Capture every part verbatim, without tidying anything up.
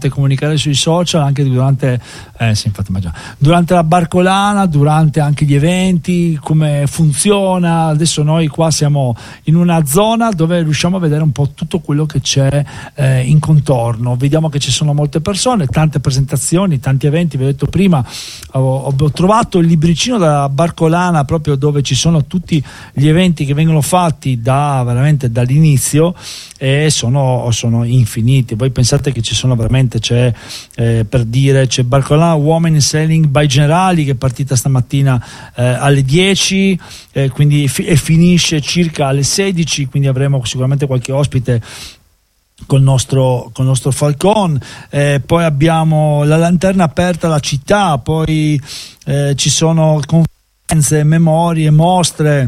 durante comunicare sui social, anche durante eh, sì, infatti, durante la barcolana, durante anche gli eventi, come funziona. Adesso noi qua siamo in una zona dove riusciamo a vedere un po' tutto quello che c'è eh, in contorno. Vediamo che ci sono molte persone, tante presentazioni, tanti eventi. Vi ho detto prima, ho, ho trovato il libricino della barcolana, proprio dove ci sono tutti gli eventi che vengono fatti da veramente dall'inizio, e sono, sono infiniti. Voi pensate che ci sono veramente, c'è eh, per dire, c'è Barcolana Women Sailing by Generali che è partita stamattina eh, alle dieci, eh, quindi fi- e finisce circa alle sedici, quindi avremo sicuramente qualche ospite col nostro, col nostro Falcon. Eh, poi abbiamo la lanterna aperta alla città, poi eh, ci sono conferenze, memorie, mostre,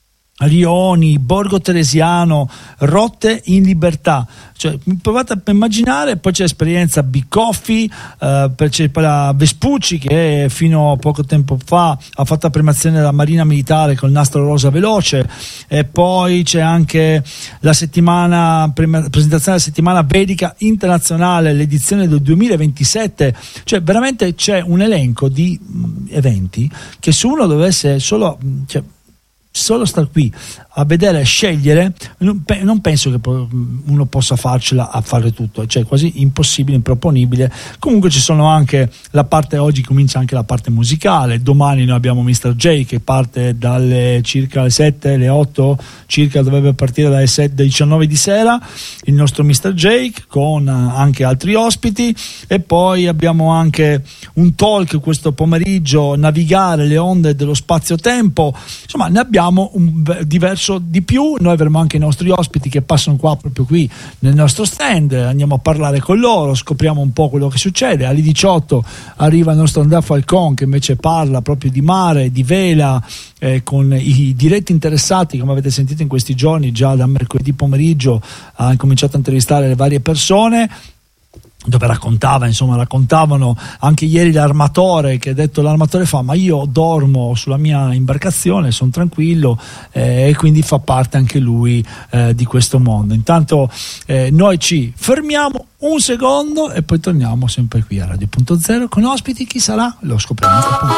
rioni, Borgo Teresiano, rotte in libertà. Cioè, provate a immaginare. Poi c'è l'esperienza Big Coffee, eh, c'è la Vespucci che fino a poco tempo fa ha fatto la premiazione della Marina Militare col nastro rosa veloce, e poi c'è anche la settimana presentazione della settimana vedica internazionale, l'edizione del duemilaventisette. Cioè veramente c'è un elenco di mh, eventi che se uno dovesse solo, cioè, solo star qui a vedere e scegliere, non penso che uno possa farcela a fare tutto, cioè quasi impossibile, improponibile. Comunque ci sono anche la parte, oggi comincia anche la parte musicale. Domani noi abbiamo mister J che parte dalle circa le sette, le otto circa, dovrebbe partire dalle sette, dalle diciannove di sera, il nostro mister J con anche altri ospiti. E poi abbiamo anche un talk questo pomeriggio, navigare le onde dello spazio-tempo. Insomma, ne abbiamo un diverso di più. Noi avremo anche i nostri ospiti che passano qua, proprio qui nel nostro stand, andiamo a parlare con loro, scopriamo un po' quello che succede. Alle diciotto arriva il nostro Andrea Falcon che invece parla proprio di mare, di vela, eh, con i diretti interessati, come avete sentito in questi giorni. Già da mercoledì pomeriggio ha cominciato a intervistare le varie persone, dove raccontava, insomma, raccontavano anche ieri l'armatore, che ha detto, l'armatore fa: ma io dormo sulla mia imbarcazione, sono tranquillo, eh, e quindi fa parte anche lui eh, di questo mondo. Intanto eh, noi ci fermiamo un secondo e poi torniamo sempre qui a Radio Punto Zero con ospiti. Chi sarà? Lo scopriamo.